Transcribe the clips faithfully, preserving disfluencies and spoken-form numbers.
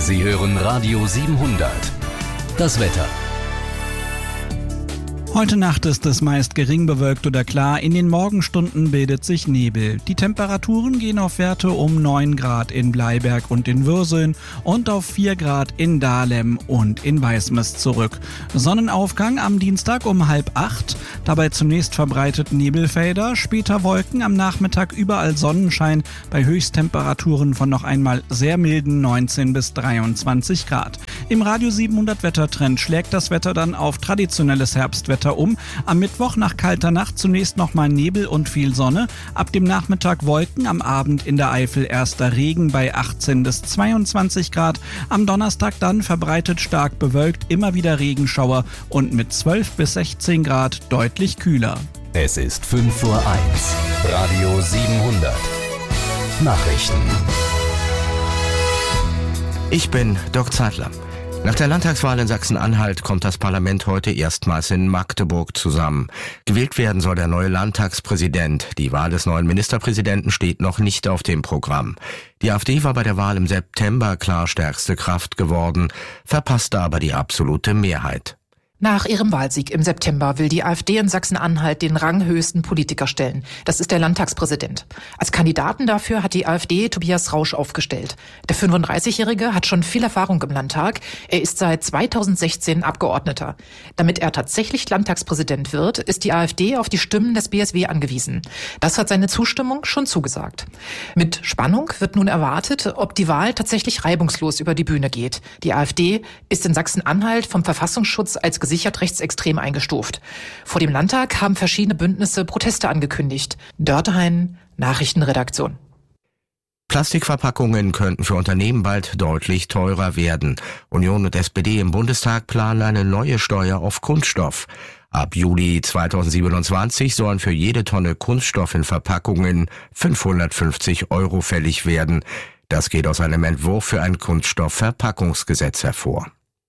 Sie hören Radio siebenhundert. Das Wetter. Heute Nacht ist es meist gering bewölkt oder klar, in den Morgenstunden bildet sich Nebel. Die Temperaturen gehen auf Werte um neun Grad in Bleiberg und in Würseln und auf vier Grad in Dahlem und in Weißmes zurück. Sonnenaufgang am Dienstag um halb acht, dabei zunächst verbreitet Nebelfelder, später Wolken, am Nachmittag überall Sonnenschein bei Höchsttemperaturen von noch einmal sehr milden neunzehn bis dreiundzwanzig Grad. Im Radio siebenhundert Wettertrend schlägt das Wetter dann auf traditionelles Herbstwetter um. Am Mittwoch nach kalter Nacht zunächst nochmal Nebel und viel Sonne. Ab dem Nachmittag Wolken, am Abend in der Eifel erster Regen bei achtzehn bis zweiundzwanzig Grad. Am Donnerstag dann verbreitet stark bewölkt, immer wieder Regenschauer und mit zwölf bis sechzehn Grad deutlich kühler. Es ist fünf vor eins. Radio siebenhundert. Nachrichten. Ich bin Dirk Zeitler. Nach der Landtagswahl in Sachsen-Anhalt kommt das Parlament heute erstmals in Magdeburg zusammen. Gewählt werden soll der neue Landtagspräsident. Die Wahl des neuen Ministerpräsidenten steht noch nicht auf dem Programm. Die AfD war bei der Wahl im September klar stärkste Kraft geworden, verpasste aber die absolute Mehrheit. Nach ihrem Wahlsieg im September will die AfD in Sachsen-Anhalt den ranghöchsten Politiker stellen. Das ist der Landtagspräsident. Als Kandidaten dafür hat die AfD Tobias Rausch aufgestellt. Der fünfunddreißigjährige hat schon viel Erfahrung im Landtag. Er ist seit zweitausendsechzehn Abgeordneter. Damit er tatsächlich Landtagspräsident wird, ist die AfD auf die Stimmen des B S W angewiesen. Das hat seine Zustimmung schon zugesagt. Mit Spannung wird nun erwartet, ob die Wahl tatsächlich reibungslos über die Bühne geht. Die AfD ist in Sachsen-Anhalt vom Verfassungsschutz als gesichert rechtsextrem eingestuft. Vor dem Landtag haben verschiedene Bündnisse Proteste angekündigt. Dörtehain, Nachrichtenredaktion. Plastikverpackungen könnten für Unternehmen bald deutlich teurer werden. Union und S P D im Bundestag planen eine neue Steuer auf Kunststoff. Ab Juli zweitausendsiebenundzwanzig sollen für jede Tonne Kunststoff in Verpackungen fünfhundertfünfzig Euro fällig werden. Das geht aus einem Entwurf für ein Kunststoffverpackungsgesetz hervor.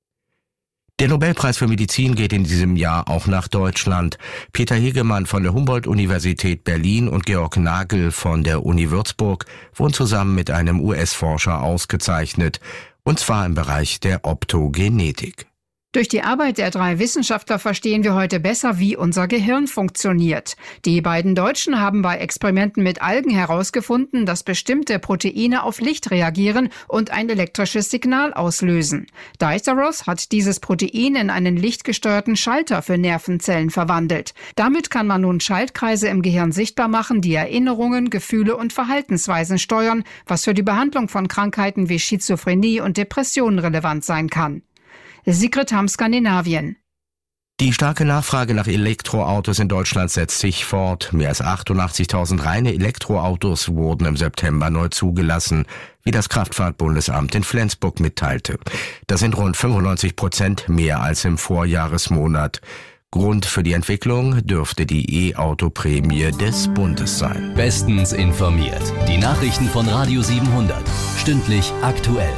Der Nobelpreis für Medizin geht in diesem Jahr auch nach Deutschland. Peter Hegemann von der Humboldt-Universität Berlin und Georg Nagel von der Uni Würzburg wurden zusammen mit einem U S-Forscher ausgezeichnet, und zwar im Bereich der Optogenetik. Durch die Arbeit der drei Wissenschaftler verstehen wir heute besser, wie unser Gehirn funktioniert. Die beiden Deutschen haben bei Experimenten mit Algen herausgefunden, dass bestimmte Proteine auf Licht reagieren und ein elektrisches Signal auslösen. Diceros hat dieses Protein in einen lichtgesteuerten Schalter für Nervenzellen verwandelt. Damit kann man nun Schaltkreise im Gehirn sichtbar machen, die Erinnerungen, Gefühle und Verhaltensweisen steuern, was für die Behandlung von Krankheiten wie Schizophrenie und Depressionen relevant sein kann. Sigrid Hamm, Skandinavien. Die starke Nachfrage nach Elektroautos in Deutschland setzt sich fort. Mehr als achtundachtzigtausend reine Elektroautos wurden im September neu zugelassen, wie das Kraftfahrtbundesamt in Flensburg mitteilte. Das sind rund fünfundneunzig Prozent mehr als im Vorjahresmonat. Grund für die Entwicklung dürfte die E-Auto-Prämie des Bundes sein. Bestens informiert. Die Nachrichten von Radio siebenhundert. Stündlich aktuell.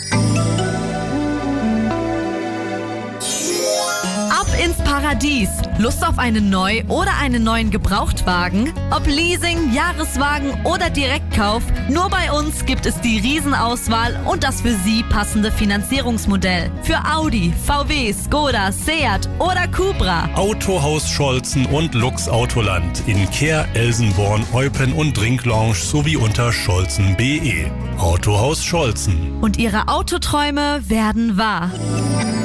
Ins Paradies. Lust auf einen Neu- oder einen neuen Gebrauchtwagen? Ob Leasing, Jahreswagen oder Direktkauf, nur bei uns gibt es die Riesenauswahl und das für Sie passende Finanzierungsmodell. Für Audi, V W, Skoda, Seat oder Cupra. Autohaus Scholzen und Lux Autoland in Kehr, Elsenborn, Eupen und Drinklounge sowie unter scholzen punkt de. Autohaus Scholzen. Und Ihre Autoträume werden wahr.